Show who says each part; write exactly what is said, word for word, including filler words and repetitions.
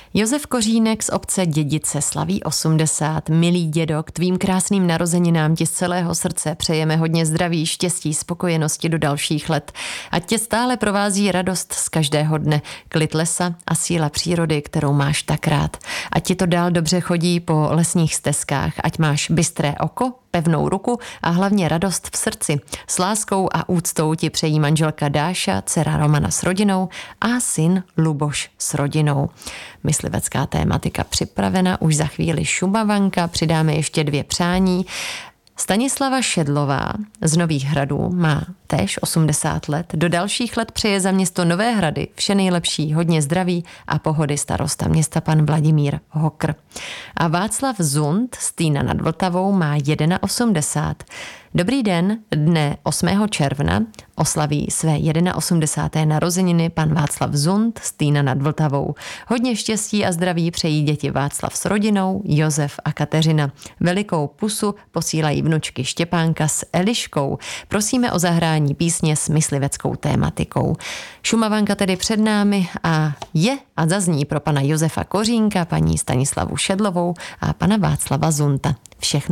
Speaker 1: Josef Kořínek z obce Dědice slaví osmdesát. Milý dědo, k tvým krásným narozeninám ti z celého srdce přejeme hodně zdraví, štěstí, spokojenosti do dalších let. Ať tě stále provází radost z každého dne, klid lesa a síla přírody, kterou máš tak rád. Ať ti to dál dobře chodí po lesních stezkách, ať máš bystré oko, pevnou ruku a hlavně radost v srdci. S láskou a úctou ti přejí manželka Dáša, dcera Romana s rodinou a syn Luboš s rodinou. Myslivecká tématika připravena, už za chvíli Šumavanka, přidáme ještě dvě přání. Stanislava Šedlová z Nových Hradů má též osmdesát let. Do dalších let přeje za město Nové Hrady vše nejlepší, hodně zdraví a pohody starosta města pan Vladimír Hokr. A Václav Zund z Týna nad Vltavou má osmdesát jedna. Dobrý den, dne osmého června oslaví své osmdesáté jedna narozeniny pan Václav Zund z Týna nad Vltavou. Hodně štěstí a zdraví přejí děti Václav s rodinou, Josef a Kateřina. Velikou pusu posílají vnučky Štěpánka s Eliškou. Prosíme o zahrání písně s mysliveckou tématikou. Šumavanka tedy před námi a je a zazní pro pana Josefa Kořínka, paní Stanislavu Šedlovou a pana Václava Zunta. Všechno